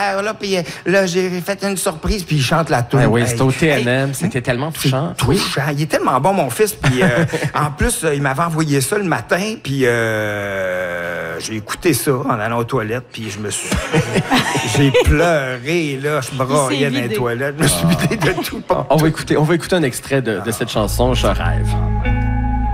là, puis là, j'ai fait une surprise, puis il chante la tune. Oui, c'était au TNM, c'était tellement touchant. Touchant. Il est tellement bon, mon fils, puis en plus, il m'avait envoyé ça le matin, puis j'ai écouté ça en allant aux toilettes, puis je me suis... j'ai pleuré, là, je braillais dans les toilettes, je me suis vidé de tout. On va écouter un extrait de cette chanson, Je rêve.